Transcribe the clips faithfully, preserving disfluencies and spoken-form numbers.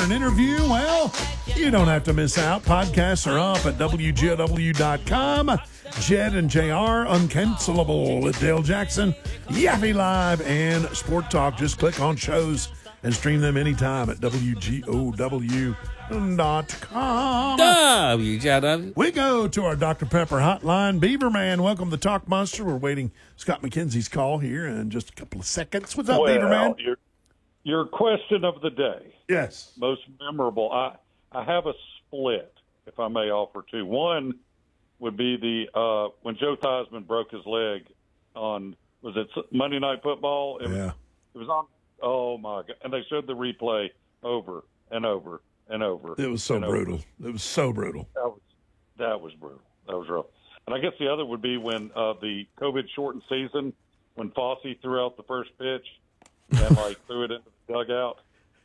an interview? Well, you don't have to miss out. Podcasts are up at W G O W dot com. Jed and J R, Uncancelable at Dale Jackson, Yaffee Live, and Sport Talk. Just click on shows and stream them anytime at W G O W dot com. W G O W. We go to our Doctor Pepper hotline. Beaverman, welcome to Talk Monster. We're waiting Scott McKenzie's call here in just a couple of seconds. What's up, well, Beaverman? Your, your question of the day. Yes. Most memorable. I, I have a split, if I may offer two. One would be the uh, when Joe Theismann broke his leg on, was it Monday Night Football? It yeah. Was, it was on, oh, my God. And they showed the replay over and over and over. It was so brutal. Over. It was so brutal. That was, that was brutal. That was rough. And I guess the other would be when uh, the COVID-shortened season, when Fossey threw out the first pitch and, like, threw it into the dugout.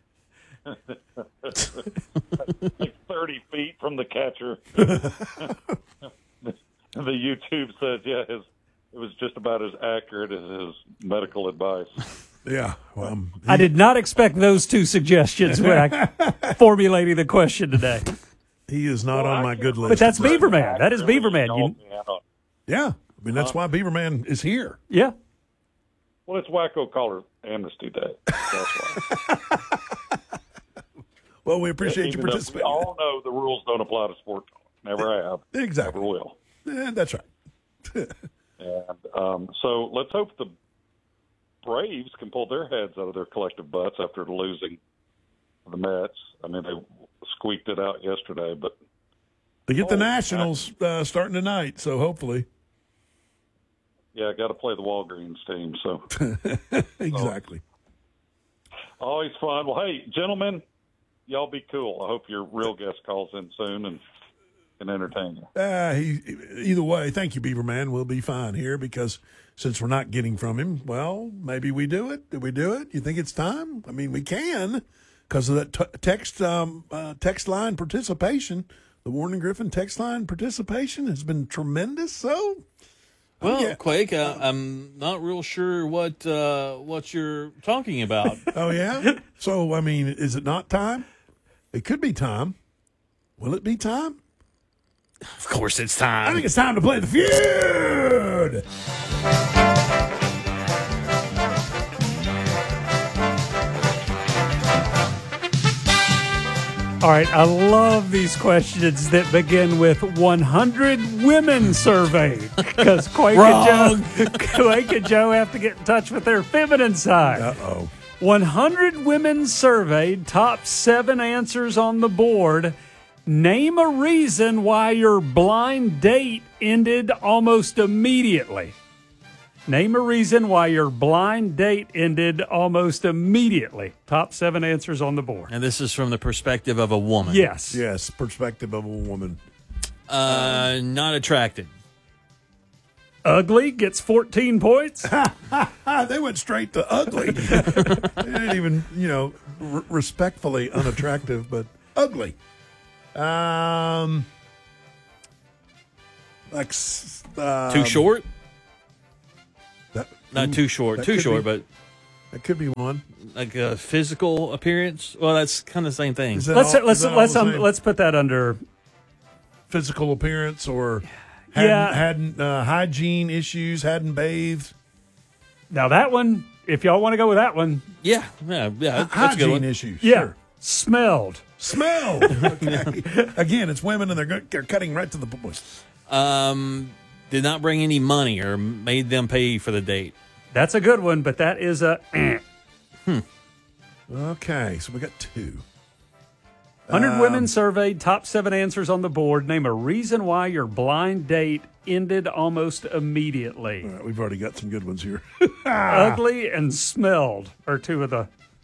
Like thirty feet from the catcher. The YouTube says, yeah, his, it was just about as accurate as his medical advice. Yeah. Well, um, he, I did not expect those two suggestions when I formulating the question today. He is not well, on my good list. But that's Beaverman. That is Beaverman. You, yeah. I mean, that's why Beaverman is here. Yeah. Well, it's Wacko Collar Amnesty Day. That's why. Well, we appreciate Even you participating. We all know the rules don't apply to sport talk. Never have. Exactly. Never will. Yeah, that's right. And um, so let's hope the Braves can pull their heads out of their collective butts after losing the Mets. I mean, they squeaked it out yesterday, but they get the oh, Nationals uh, starting tonight, so hopefully. Yeah, got to play the Walgreens team. So exactly. So, always fun. Well, hey, gentlemen, y'all be cool. I hope your real guest calls in soon and can entertain you. Uh, he, either way, thank you, Beaverman. We'll be fine here because since we're not getting from him, well, maybe we do it. Did we do it? You think it's time? I mean, we can because of that t- text um, uh, text line participation. The Warren Griffin text line participation has been tremendous. So, well, yeah. Quake, uh, I'm not real sure what uh, what you're talking about. Oh yeah. So, I mean, is it not time? It could be time. Will it be time? Of course, it's time. I think it's time to play the feud. All right, I love these questions that begin with one hundred women surveyed because Quake, and Joe, Quake and Joe have to get in touch with their feminine side. Uh-oh. one hundred women surveyed, top seven answers on the board. Name a reason why your blind date ended almost immediately. Name a reason why your blind date ended almost immediately. Top seven answers on the board. And this is from the perspective of a woman. Yes. Yes, perspective of a woman. Uh, not attracted. Ugly gets fourteen points. They went straight to ugly. They didn't even, you know, r- respectfully unattractive, but ugly. Um, like um, Too short? That, Not too short. Too short, be, but that could be one. Like a physical appearance. Well, that's kind of the same thing. Let's all, let's let's um, let's put that under physical appearance or hadn't, yeah hadn't uh, hygiene issues, hadn't bathed. Now that one, if y'all want to go with that one, yeah, yeah, yeah, that's, hygiene that's a good one. issues. Yeah, sure. smelled, smelled. Okay. Again, it's women and they're they're cutting right to the point. Um, did not bring any money or made them pay for the date. That's a good one, but that is a. Eh. Hmm. Okay, so we got two. one hundred um, women surveyed, top seven answers on the board. Name a reason why your blind date ended almost immediately. All right, we've already got some good ones here. Ugly and smelled are two of the.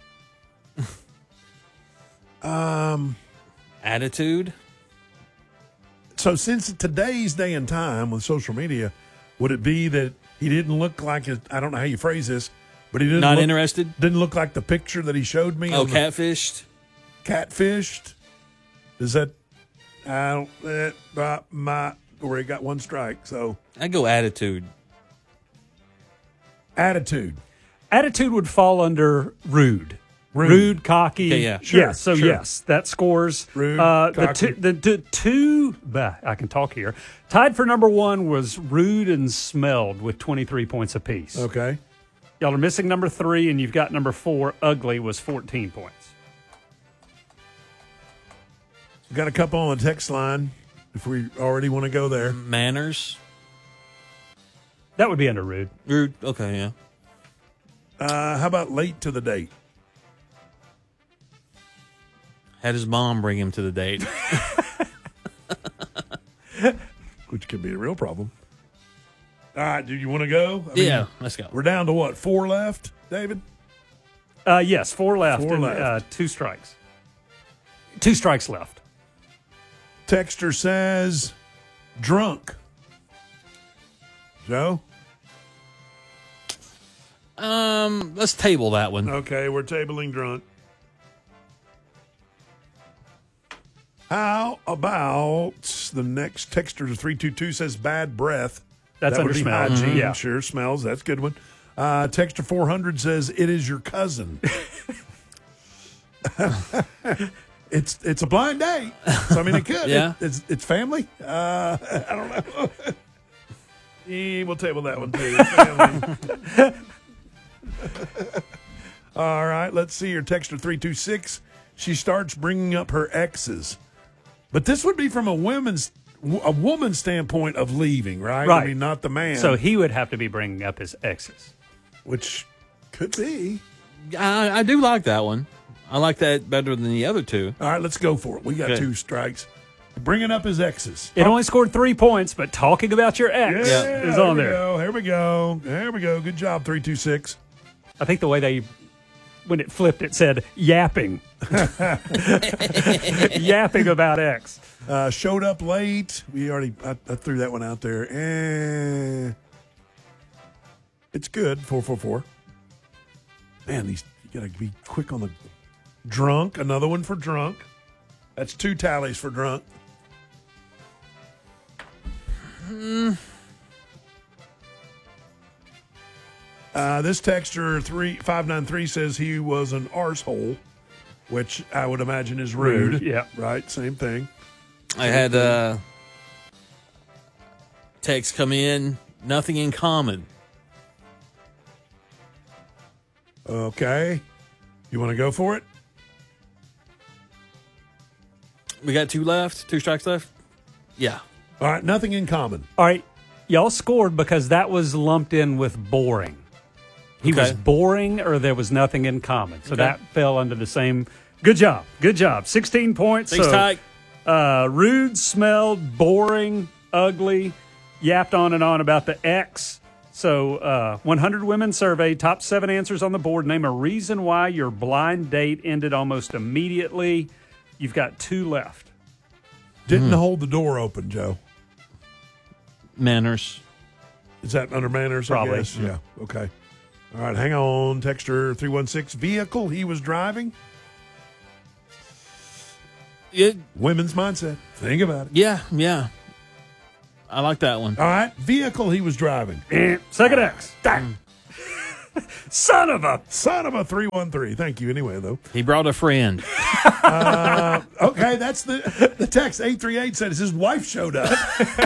um, Attitude. So since today's day and time with social media, would it be that he didn't look like his, I don't know how you phrase this, but he didn't Not look, interested? Didn't look like the picture that he showed me. Oh, catfished? Catfished? Is that, I don't, that, uh, my, where he got one strike, so. I go attitude. Attitude. Attitude would fall under rude. Rude. Rude, cocky. Okay, yeah. Sure, yeah, so sure. yes, that scores. Rude, uh, the, cocky. two, the, the two, bah, I can talk here. Tied for number one was rude and smelled with twenty-three points apiece. Okay. Y'all are missing number three, and you've got number four. Ugly was fourteen points. We got a couple on the text line if we already want to go there. Manners. That would be under rude. Rude. Okay, yeah. Uh, how about late to the date? Had his mom bring him to the date. Which could be a real problem. All right, do you want to go? I mean, Yeah, let's go. We're down to what, four left, David? Uh, yes, four left Four and left. Uh, two strikes. Two strikes left. Texter says drunk. Joe? Um, let's table that one. Okay, we're tabling drunk. How about the next texter? three two two says bad breath. That's that under would be smell. hygiene. Mhm. Yeah. Sure, smells. That's a good one. Uh, texter four hundred says it is your cousin. it's it's a blind date. So, I mean, it could. Yeah. It, it's it's family. Uh, I don't know. Eh, we'll table that one too. Family. All right, let's see your texter three two six. She starts bringing up her exes. But this would be from a woman's a woman's standpoint of leaving, right? Right. I mean, not the man. So he would have to be bringing up his exes. Which could be. I, I do like that one. I like that better than the other two. All right, let's go for it. We got Good. two strikes. Bringing up his exes. It only scored three points, but talking about your ex Yeah, is on here there. we go. Here we go. There we go. Good job, three two six. I think the way they, when it flipped, it said yapping. Yapping about X. Uh, showed up late. We already, I, I threw that one out there. Eh, it's good, four four four. Man, these, you got to be quick on the drunk. Another one for drunk. That's two tallies for drunk. Uh, this texter three five nine three says he was an arsehole, which I would imagine is rude. Rude, yeah. Right, same thing. I had uh, text come in, nothing in common. Okay. You want to go for it? We got two left, two strikes left. Yeah. All right, nothing in common. All right. Y'all scored because that was lumped in with boring. He Okay. was boring or there was nothing in common. So Okay. that fell under the same. Good job. Good job. sixteen points. Thanks, so, Tyke. Uh, rude, smelled, boring, ugly, yapped on and on about the X. So uh, one hundred women surveyed, top seven answers on the board. Name a reason why your blind date ended almost immediately. You've got two left. Didn't hold the door open, Joe. Manners. Is that under manners? I Probably. guess? Yeah. Okay. All right, hang on. Texter three one six. Vehicle he was driving. It, Women's mindset. Think about it. yeah, yeah. I like that one. All right. Vehicle he was driving. Eh, Second X. Dang. Son of a. Son of a three one three. Thank you anyway, though. He brought a friend. Okay, that's the the text. eight three eight said his wife showed up.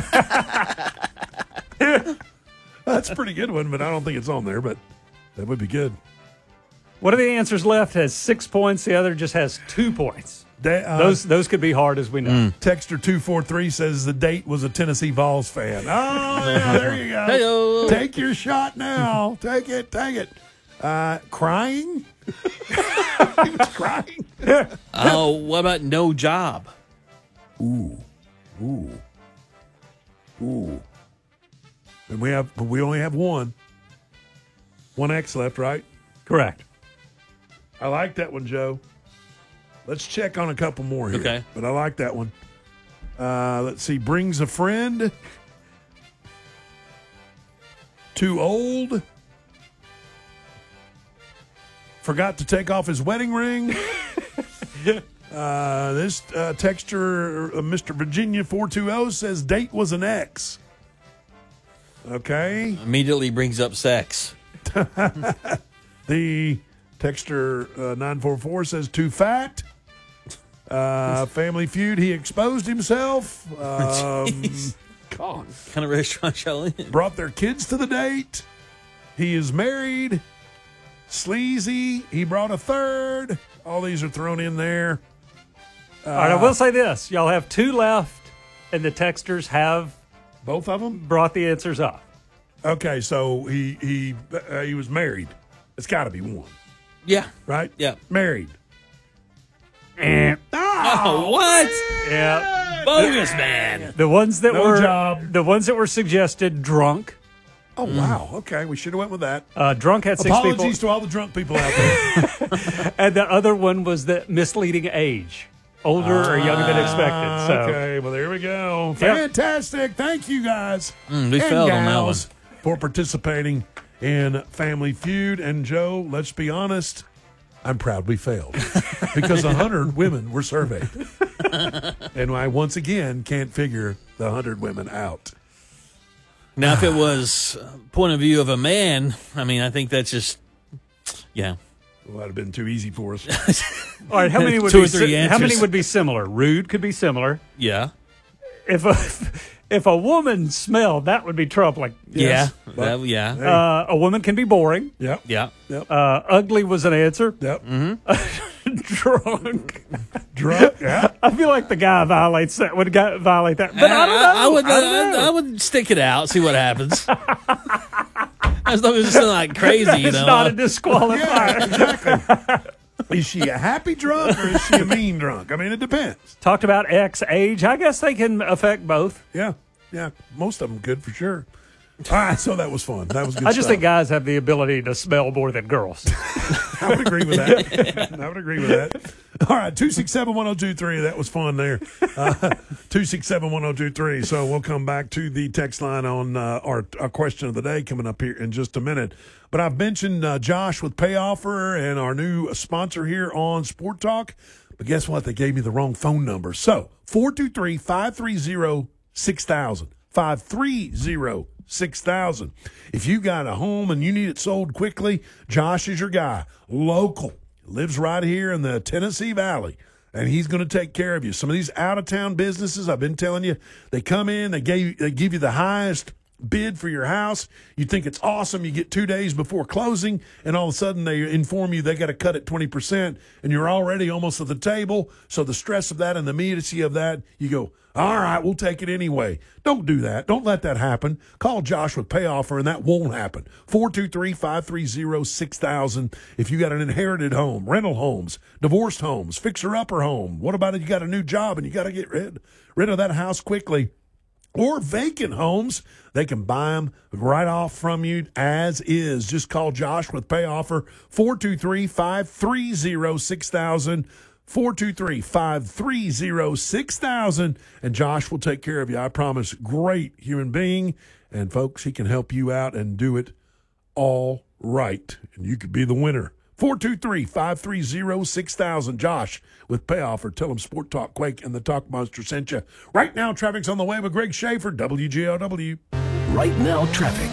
That's a pretty good one, but I don't think it's on there, but that would be good. One of the answers left has six points. The other just has two points. Da- uh, Those those could be hard, as we know. Texter two four three says the date was a Tennessee Vols fan. Oh, yeah, there you go. Hey-o. Take your shot now. Take it, take it. Uh, crying? He was crying. Oh, what about no job? Ooh, ooh, ooh. And we have, we only have one. One X left, right? Correct. I like that one, Joe. Let's check on a couple more here. Okay. But I like that one. Uh, let's see. Brings a friend. Too old. Forgot to take off his wedding ring. uh, this uh, texture, uh, Mister Virginia four two zero says date was an ex. Okay. Immediately brings up sex. The Texter uh, nine four four says, too fat. Uh, Family Feud, he exposed himself. Um, God. What kind of restaurant y'all in? brought their kids to the date. He is married. Sleazy, he brought a third. All these are thrown in there. All right, I will say this. Y'all have two left, and the texters have Both of them? brought the answers up. Okay, so he he uh, he was married. It's got to be one, Yeah. right? Yeah. Married. Eh. Oh, what? Yeah. Bogus, man. The ones that No were job. the ones that were suggested, drunk. Oh, wow. Okay, we should have went with that. Uh, drunk had six Apologies people. to all the drunk people out there. And the other one was the misleading age. Older or younger than expected. So Okay, well, there we go. Yep. Fantastic. Thank you, guys. Mm, we and failed on that gals for participating in Family Feud. And, Joe, let's be honest, I'm proud we failed because one hundred women were surveyed. And I, once again, can't figure the one hundred women out. Now, if it was uh, point of view of a man, I mean, I think that's just, yeah. Well, that'd have been too easy for us. all right, how many would Two be or three si- how answers. many would be similar? Rude could be similar. Yeah. If a if a woman smelled, that would be troubling. Yes, yeah. but- That- yeah. Hey. Uh, a woman can be boring. Yep. yeah. Yep. Uh, ugly was an answer. Yep. Drunk. Drunk. Yeah. I feel like the guy violates that. Would guy violate that? But I don't know. I, would, I don't know. I, I would stick it out, see what happens. As long as it's not like crazy, you It's know. not a disqualifier. Yeah, exactly. Is she a happy drunk or is she a mean drunk? I mean, it depends. Talked about X age. I guess they can affect both. Yeah. Yeah. Most of them could for sure. All right. So that was fun. That was good I just stuff. think guys have the ability to smell more than girls. I would agree with that. I would agree with that. All right, two six seven, one oh two three. That was fun there. Uh, two six seven, one oh two three. So we'll come back to the text line on uh, our, our question of the day coming up here in just a minute. But I've mentioned uh, Josh with Pay Offer and our new sponsor here on Sport Talk. But guess what? They gave me the wrong phone number. So four two three, five three zero, six thousand. five three zero, six thousand. If you got a home and you need it sold quickly, Josh is your guy. Local. Lives right here in the Tennessee Valley, and he's going to take care of you. Some of these out-of-town businesses, I've been telling you, they come in, they gave, they give you the highest bid for your house. You think it's awesome. You get two days before closing, and all of a sudden they inform you they got to cut it twenty percent, and you're already almost at the table. So the stress of that and the immediacy of that, you go, all right, we'll take it anyway. Don't do that. Don't let that happen. Call Josh with Pay Offer, and that won't happen. four two three, five three zero, six thousand. If you got an inherited home, rental homes, divorced homes, fixer-upper home, what about if you got a new job and you got to get rid, rid of that house quickly? Or vacant homes, they can buy them right off from you as is. Just call Josh with Pay Offer, four two three, five three zero, six thousand. four two three, five three zero, six thousand, and Josh will take care of you. I promise. Great human being. And, folks, he can help you out and do it all right. And you could be the winner. four two three, five three zero, six thousand. Josh with Pay Offer. Tell him Sport Talk Quake and the Talk Monster sent you. Right now, traffic's on the way with Greg Schaefer, W G L W. Right now, traffic.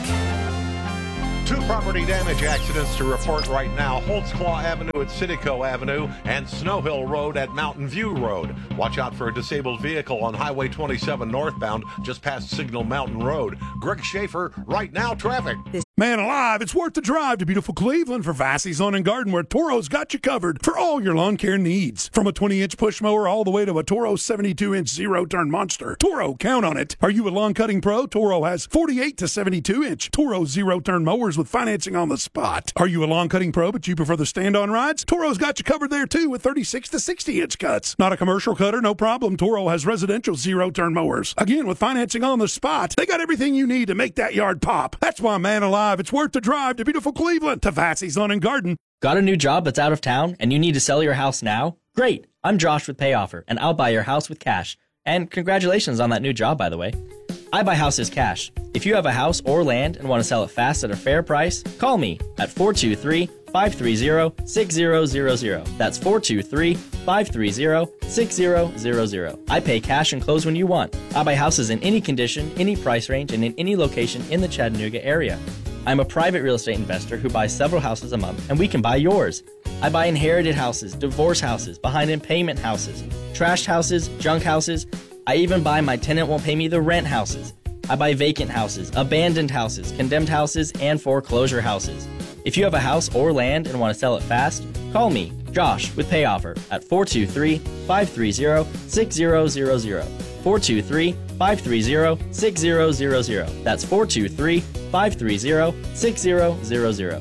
Two property damage accidents to report right now. Holtzclaw Avenue at Citico Avenue and Snow Hill Road at Mountain View Road. Watch out for a disabled vehicle on Highway twenty-seven northbound just past Signal Mountain Road. Greg Schaefer, Right Now Traffic. Man alive, it's worth the drive to beautiful Cleveland for Vassey's Lawn and Garden, where Toro's got you covered for all your lawn care needs. From a twenty-inch push mower all the way to a Toro seventy-two inch zero-turn monster. Toro, count on it. Are you a lawn cutting pro? Toro has forty-eight to seventy-two inch Toro zero-turn mowers with financing on the spot. Are you a lawn cutting pro but you prefer the stand-on rides? Toro's got you covered there too with thirty-six to sixty inch cuts. Not a commercial cutter? No problem. Toro has residential zero-turn mowers. Again, with financing on the spot. They got everything you need to make that yard pop. That's why, man alive, it's worth the drive to beautiful Cleveland to Vassey's Lawn and Garden. Got a new job that's out of town and you need to sell your house now? Great! I'm Josh with Pay Offer, and I'll buy your house with cash. And congratulations on that new job, by the way. I buy houses cash. If you have a house or land and want to sell it fast at a fair price, call me at four two three, five three zero, six zero zero zero. That's four two three, five three zero, six zero zero zero. I pay cash and close when you want. I buy houses in any condition, any price range, and in any location in the Chattanooga area. I'm a private real estate investor who buys several houses a month, and we can buy yours. I buy inherited houses, divorce houses, behind in payment houses, trashed houses, junk houses. I even buy my tenant won't pay me the rent houses. I buy vacant houses, abandoned houses, condemned houses, and foreclosure houses. If you have a house or land and want to sell it fast, call me, Josh, with PayOffer at four two three, five three zero, six zero zero zero. four two three, five three zero, six zero zero zero. That's four two three, five three zero, six zero zero zero.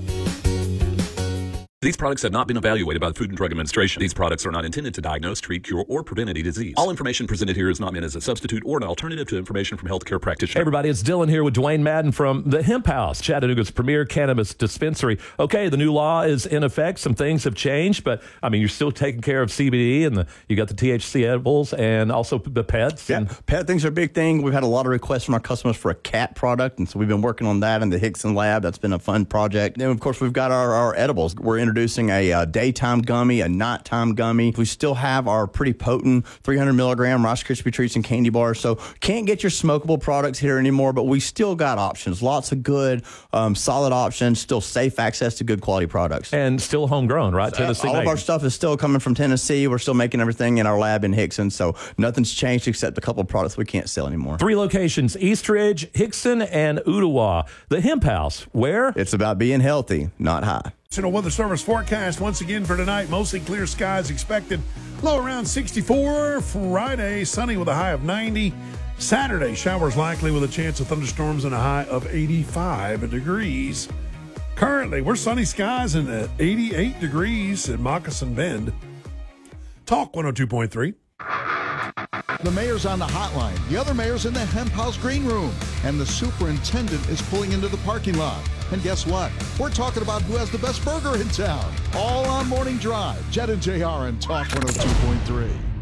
These products have not been evaluated by the Food and Drug Administration. These products are not intended to diagnose, treat, cure, or prevent any disease. All information presented here is not meant as a substitute or an alternative to information from healthcare practitioners. Hey everybody, it's Dylan here with Dwayne Madden from the Hemp House, Chattanooga's premier cannabis dispensary. Okay, the new law is in effect. Some things have changed, but I mean, you're still taking care of C B D, and the, you got the T H C edibles and also the pets. Yeah, and pet things are a big thing. We've had a lot of requests from our customers for a cat product, and so we've been working on that in the Hickson lab. That's been a fun project. Then, of course, we've got our, our edibles. We're introducing a uh, daytime gummy, a nighttime gummy. We still have our pretty potent three hundred milligram Rice Krispie treats and candy bars. So can't get your smokable products here anymore, but we still got options. Lots of good, um, solid options. Still safe access to good quality products. And still homegrown, right? Tennessee. Uh, all made. of our stuff is still coming from Tennessee. We're still making everything in our lab in Hickson. So nothing's changed except a couple of products we can't sell anymore. Three locations: Eastridge, Hickson, and Ooltewah. The Hemp House, where? It's about being healthy, not high. National Weather Service forecast once again for tonight. Mostly clear skies expected. Low around sixty-four. Friday, sunny with a high of ninety. Saturday, showers likely with a chance of thunderstorms and a high of eighty-five degrees. Currently, we're sunny skies and at eighty-eight degrees at Moccasin Bend. Talk one oh two point three. The mayor's on the hotline. The other mayor's in the Hemp House green room. And the superintendent is pulling into the parking lot. And guess what? We're talking about who has the best burger in town. All on Morning Drive. Jed and J R and Talk one oh two point three.